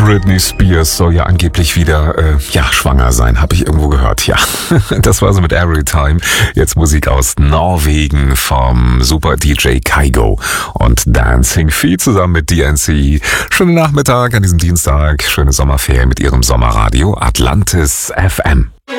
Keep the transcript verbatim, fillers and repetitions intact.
Britney Spears soll ja angeblich wieder, äh, ja, schwanger sein, habe ich irgendwo gehört, ja. Das war so mit Everytime. Jetzt Musik aus Norwegen vom Super D J Kygo und Dancing Feet zusammen mit D N C. Schönen Nachmittag an diesem Dienstag, schöne Sommerferien mit Ihrem Sommerradio Atlantis F M.